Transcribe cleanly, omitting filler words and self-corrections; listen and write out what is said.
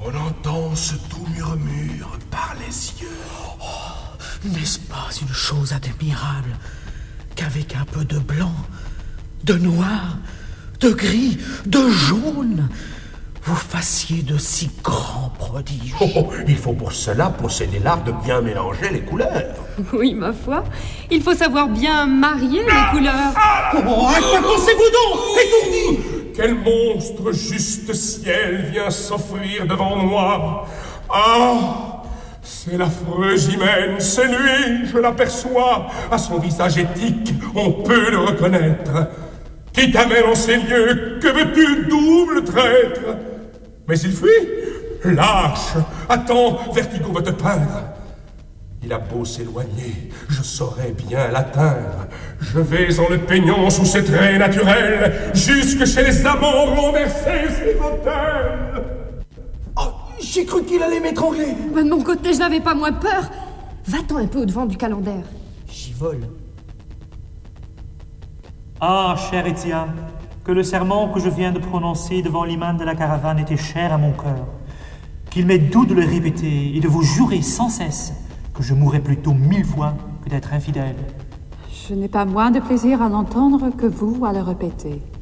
On entend ce doux murmure par les yeux. Oh, n'est-ce pas une chose admirable qu'avec un peu de blanc, de noir, de gris, de jaune, vous fassiez de si grands prodiges? Il faut pour cela posséder l'art de bien mélanger les couleurs. Oui, ma foi, il faut savoir bien marier les couleurs. À quoi pensez-vous donc, étourdi? Quel monstre juste ciel vient s'offrir devant moi? Ah, c'est l'affreuse hymen, c'est lui, je l'aperçois. À son visage éthique, on peut le reconnaître. Qui t'amène en ces lieux? Que veux-tu, double traître? Mais il fuit. Lâche. Attends, Vertigo va te peindre. Il a beau s'éloigner, je saurais bien l'atteindre. Je vais en le peignant sous ses traits naturels, jusque chez les amants renverser ses fauteuils. Oh, j'ai cru qu'il allait m'étrangler. Mais de mon côté, je n'avais pas moins peur. Va-t'en un peu au-devant du calendaire. J'y vole. Ah, chère Étienne, que le serment que je viens de prononcer devant l'imam de la caravane était cher à mon cœur. Qu'il m'est doux de le répéter et de vous jurer sans cesse que je mourrais plutôt 1000 fois que d'être infidèle. Je n'ai pas moins de plaisir à l'entendre que vous à le répéter.